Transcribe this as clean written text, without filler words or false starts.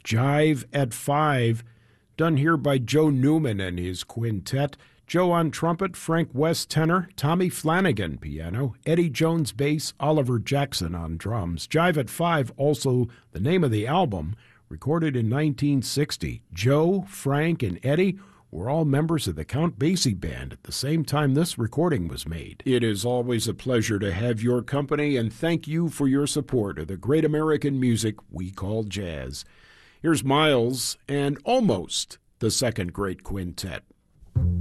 Jive at 5, done here by Joe Newman and his quintet. Joe on trumpet, Frank West tenor, Tommy Flanagan piano, Eddie Jones bass, Oliver Jackson on drums. Jive at 5, also the name of the album, recorded in 1960. Joe, Frank, and Eddie were all members of the Count Basie Band at the same time this recording was made. It is always a pleasure to have your company, and thank you for your support of the great American music we call jazz. Here's Miles and Almost the Second Great Quintet.